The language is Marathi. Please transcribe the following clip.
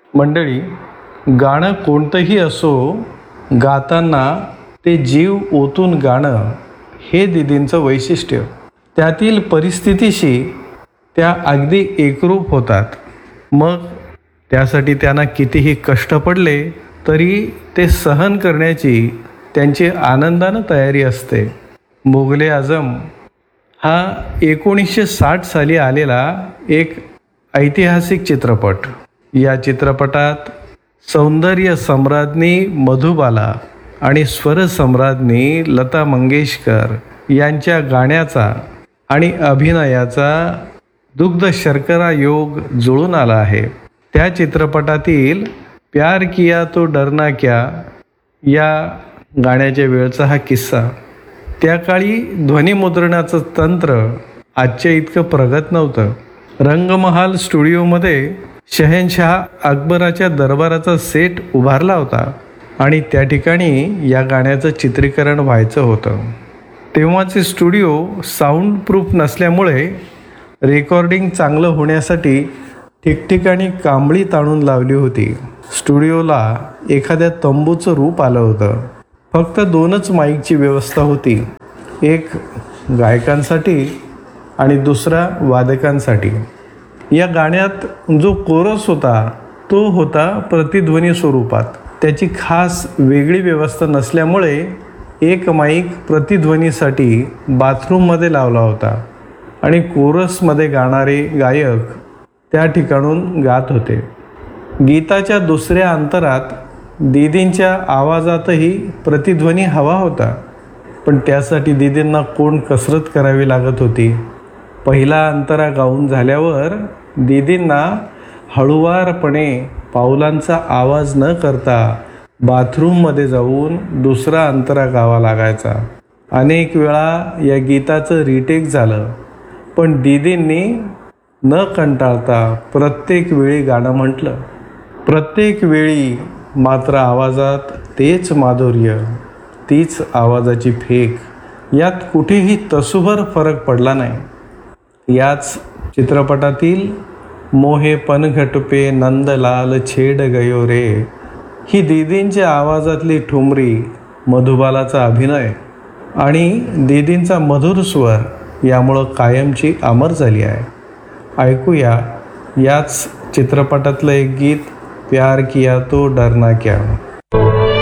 मंडळी, गाणं कोणतंही असो, गाताना ते जीव ओतून गाणं हे दीदींचं वैशिष्ट्य. त्यातील परिस्थितीशी त्या अगदी एकरूप होतात. मग त्यासाठी त्यांना कितीही कष्ट पडले तरी ते सहन करण्याची त्यांची आनंदानं तयारी असते. मुघल-ए आझम हा 1960 साली आलेला एक ऐतिहासिक चित्रपट. या चित्रपटात सौंदर्य सम्राज्ञी मधुबाला आणि स्वर सम्राज्ञी लता मंगेशकर यांच्या गाण्याचा आणि अभिनयाचा दुग्ध शर्करा योग जुळून आला आहे. त्या चित्रपटातील प्यार किया तो डरना क्या या गाण्याच्या वेळचा हा किस्सा. त्या काळी ध्वनिमुद्रणाचं तंत्र आजच्या इतकं प्रगत नव्हतं. रंगमहाल स्टुडिओमध्ये शहेनशाह अकबराच्या दरबाराचा सेट उभारला होता आणि त्या ठिकाणी या गाण्याचं चित्रीकरण व्हायचं होतं. तेव्हाचे स्टुडिओ साऊंड प्रूफ नसल्यामुळे रेकॉर्डिंग चांगलं होण्यासाठी ठिकठिकाणी कांबळी ताणून लावली होती. स्टुडिओला एखाद्या तंबूचं रूप आलं होतं. फक्त 2च माईकची व्यवस्था होती, एक गायकांसाठी आणि दुसरा वादकांसाठी. या गाण्यात जो कोरस होता तो होता प्रतिध्वनी स्वरूपात. त्याची खास वेगळी व्यवस्था नसल्यामुळे एक माईक प्रतिध्वनीसाठी बाथरूममध्ये लावला होता आणि कोरसमध्ये गाणारे गायक त्या ठिकाणून गात होते. गीताच्या दुसऱ्या अंतरात दीदींच्या आवाजातही प्रतिध्वनी हवा होता, पण त्यासाठी दीदींना कोण कसरत करावी लागत होती. पहिला अंतरा गाऊन झाल्यावर दीदींना हळुवारपणे पावलांचा आवाज न करता बाथरूममध्ये जाऊन दुसरा अंतरा गावा लागायचा. अनेक वेळा या गीताचं रिटेक झालं, पण दीदींनी न कंटाळता प्रत्येक वेळी गाणं म्हटलं. प्रत्येक वेळी मात्र आवाजात तेच माधुर्य, तीच आवाजाची फेक. यात कुठेही तसूभर फरक पडला नाही. याच चित्रपटातील मोहे पनघट पे नंदलाल छेड गयो रे ही दीदींच्या आवाजातली ठुमरी, मधुबालाचा अभिनय आणि दीदींचा मधुर स्वर यामुळं कायमची अमर झाली आहे. ऐकूया याच चित्रपटातलं एक गीत, प्यार किया तो डरना क्या.